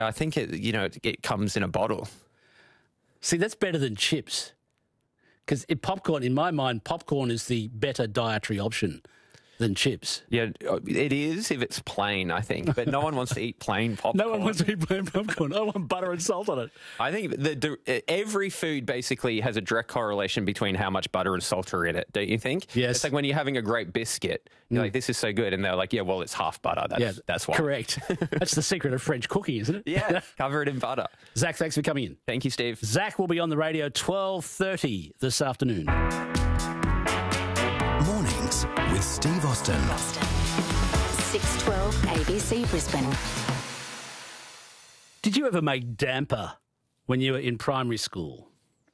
I think it comes in a bottle. See, that's better than chips. Because popcorn, in my mind, popcorn is the better dietary option than chips. Yeah, it is if it's plain, I think. But no one wants to eat plain popcorn. No one wants to eat plain popcorn. I want butter and salt on it. I think every food basically has a direct correlation between how much butter and salt are in it, don't you think? Yes. It's like when you're having a great biscuit, you're like, this is so good. And they're like, yeah, well, it's half butter. That's why. Correct. That's the secret of French cooking, isn't it? Yeah, cover it in butter. Zach, thanks for coming in. Thank you, Steve. Zach will be on the radio 12:30 this afternoon. Mornings with Steve Austin. 612 ABC Brisbane. Did you ever make damper when you were in primary school?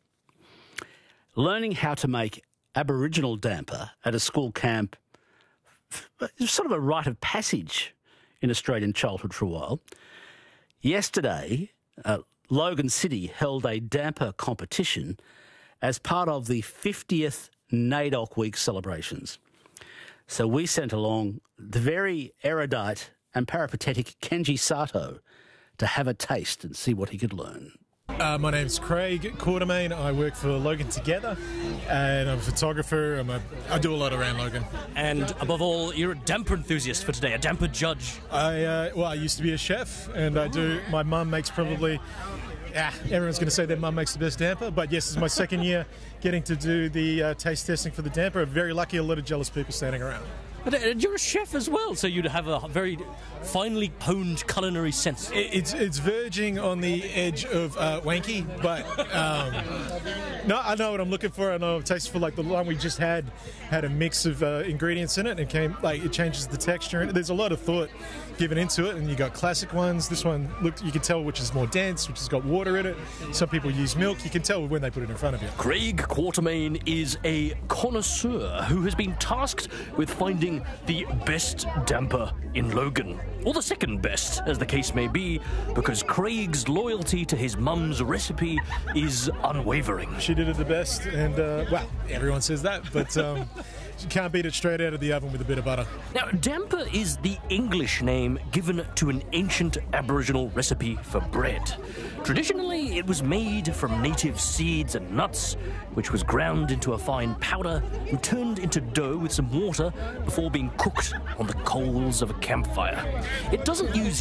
Learning how to make Aboriginal damper at a school camp was sort of a rite of passage in Australian childhood for a while. Yesterday, Logan City held a damper competition as part of the 50th NAIDOC Week celebrations. So we sent along the very erudite and peripatetic Kenji Sato to have a taste and see what he could learn. My name's Craig Quartermain. I work for Logan Together, and I'm a photographer. I do a lot around Logan. And above all, you're a damper enthusiast for today, a damper judge. I used to be a chef, and I do. My mum makes probably. Everyone's going to say their mum makes the best damper, but yes, it's my second year getting to do the taste testing for the damper. I'm very lucky, a lot of jealous people standing around. But you're a chef as well, so you'd have a very finely honed culinary sense. It's verging on the edge of wanky, but no, I know what I'm looking for. I know it tastes for like the one we just had a mix of ingredients in it, and it changes the texture. And there's a lot of thought given into it, and you got classic ones. This one, you can tell which is more dense, which has got water in it. Some people use milk. You can tell when they put it in front of you. Craig Quartermain is a connoisseur who has been tasked with finding the best damper in Logan, or the second best, as the case may be, because Craig's loyalty to his mum's recipe is unwavering. She did it the best, and everyone says that, but you can't beat it straight out of the oven with a bit of butter. Now, damper is the English name given to an ancient Aboriginal recipe for bread. Traditionally, it was made from native seeds and nuts, which was ground into a fine powder and turned into dough with some water before being cooked on the coals of a campfire. It doesn't use